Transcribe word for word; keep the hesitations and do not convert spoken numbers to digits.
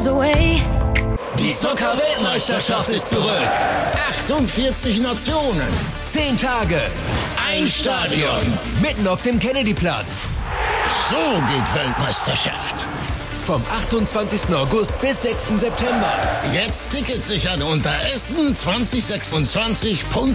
miles away. Die Soccer-Weltmeisterschaft ist zurück. achtundvierzig Nationen. Zehn Tage. Ein Stadion. Mitten auf dem Kennedyplatz. So geht Weltmeisterschaft. Vom achtundzwanzigsten August bis sechsten September. Jetzt Tickets sichern unter essen zwanzig sechsundzwanzig punkt de.